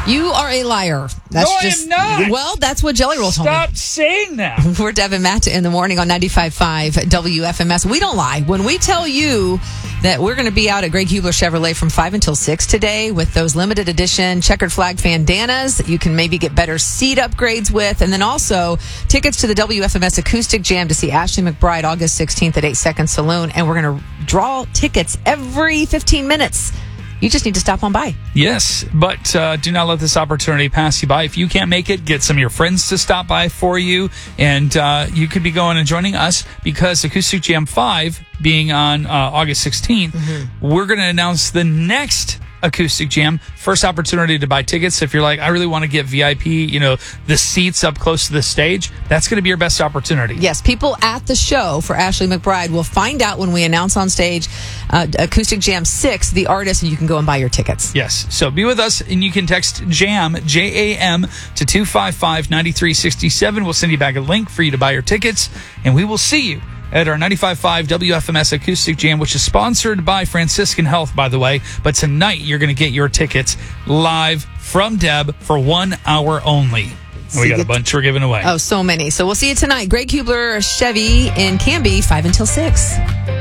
You are a liar. No, I am not. Well, that's what Jelly Roll told me. Stop saying that. We're Dev and Matt in the morning on 95.5 WFMS. We don't lie. When we tell you that we're going to be out at Greg Hubler Chevrolet from 5 until 6 today with those limited edition checkered flag bandanas that you can maybe get better seat upgrades with, and then also tickets to the WFMS Acoustic Jam to see Ashley McBryde August 16th at 8 Second Saloon, and we're going to draw tickets every 15 minutes. You just need to stop on by. Yes, but do not let this opportunity pass you by. If you can't make it, get some of your friends to stop by for you. And you could be going and joining us because Acoustic Jam 5 being on August 16th, we're going to announce the next Acoustic Jam. First opportunity to buy tickets. If you're like, I really want to get VIP, the seats up close to the stage, that's going to be your best opportunity. Yes, people at the show for Ashley McBryde will find out when we announce on stage Acoustic Jam 6, the artist, and you can go and buy your tickets. Yes, so be with us, and you can text JAM, J-A-M, to 255-9367. We'll send you back a link for you to buy your tickets, and we will see you at our 95.5 WFMS Acoustic Jam, which is sponsored by Franciscan Health, by the way. But tonight, you're going to get your tickets live from Deb for 1 hour only. And we got a bunch we're giving away. Oh, so many. So we'll see you tonight. Greg Hubler Chevy in Canby, 5 until 6.